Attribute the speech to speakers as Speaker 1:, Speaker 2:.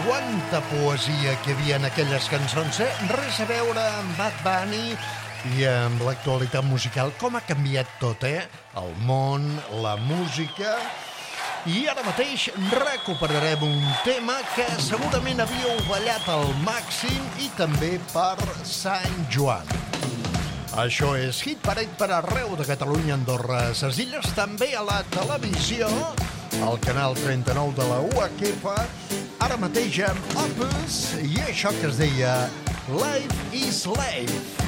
Speaker 1: Quanta poesia que hi havia en aquelles cançons, eh? Res a veure amb Bad Bunny i amb l'actualitat musical. Com ha canviat tot, eh? El món, la música... I ara mateix recuperarem un tema que segurament havíeu ballat al màxim i també per Sant Joan. Això és Hit Parade per arreu de Catalunya, Andorra, ses Illes, també a la televisió, al canal 39 de la UHF, ara mateix amb Opus i això que es deia Life is Life.